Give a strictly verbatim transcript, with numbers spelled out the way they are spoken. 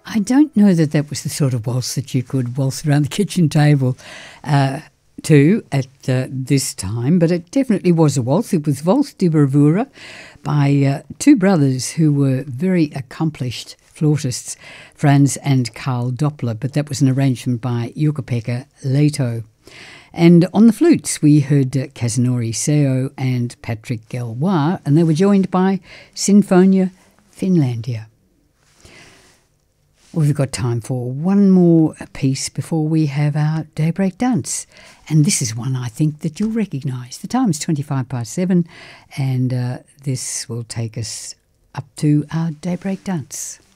I don't know that that was the sort of waltz that you could waltz around the kitchen table uh, to at uh, this time, but it definitely was a waltz. It was Waltz die Bravura by uh, two brothers who were very accomplished flautists, Franz and Karl Doppler, but that was an arrangement by Jukka-Pekka Leito. And on the flutes, we heard uh, Kazunori Seo and Patrick Gallois, and they were joined by Sinfonia Finlandia. We've got time for one more piece before we have our Daybreak Dance. And this is one I think that you'll recognise. The time is twenty-five past seven, and uh, this will take us up to our Daybreak Dance.